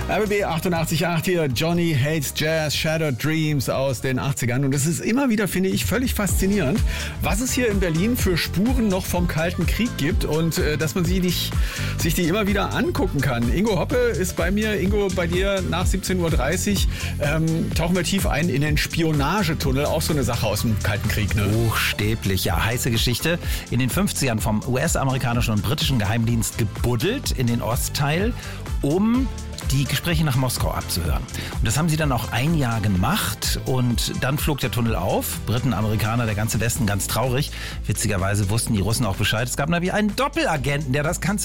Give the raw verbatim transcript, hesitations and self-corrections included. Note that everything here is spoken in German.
R B B achtundachtzig Komma acht hier, Johnny Hates Jazz, Shattered Dreams aus den achtzigern. Und es ist immer wieder, finde ich, völlig faszinierend, was es hier in Berlin für Spuren noch vom Kalten Krieg gibt und äh, dass man sie nicht, sich die immer wieder angucken kann. Ingo Hoppe ist bei mir. Ingo, bei dir nach siebzehn Uhr dreißig ähm, tauchen wir tief ein in den Spionagetunnel. Auch so eine Sache aus dem Kalten Krieg, ne? Buchstäblich, ja. Heiße Geschichte. In den fünfzigern vom U S-amerikanischen und britischen Geheimdienst gebuddelt in den Ostteil, um die Gespräche nach Moskau abzuhören. Und das haben sie dann auch ein Jahr gemacht und dann flog der Tunnel auf. Briten, Amerikaner, der ganze Westen ganz traurig. Witzigerweise wussten die Russen auch Bescheid. Es gab nämlich einen Doppelagenten, der das Ganze